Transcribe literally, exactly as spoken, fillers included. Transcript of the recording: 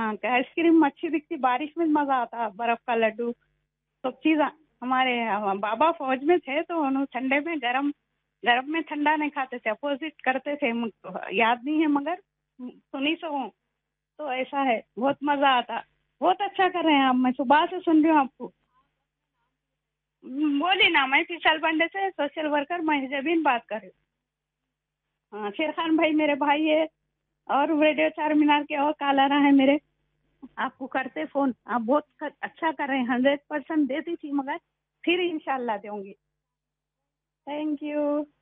हाँ आइसक्रीम अच्छी दिखती, बारिश में मजा आता, बर्फ का लड्डू सब चीज। हमारे बाबा फौज में थे तो उन्होंने ठंडे में गरम गरम में ठंडा नहीं खाते थे, अपोजिट करते थे, मुझको याद नहीं है मगर सुनी सो हूँ। तो ऐसा है, बहुत मजा आता। बहुत अच्छा कर रहे हैं आप, मैं सुबह से सुन रही हूँ आपको। बोली ना, मैं फिसल बंडे से सोशल वर्कर महजबीन बात कर रही हूँ। हाँ शेर खान भाई मेरे भाई है, और रेडियो चार मीनार के और कालारा है मेरे। आपको करते फोन, आप बहुत कर, अच्छा कर रहे हैं। हंड्रेड परसेंट देती थी मगर फिर इंशाल्लाह दूंगी। Thank you.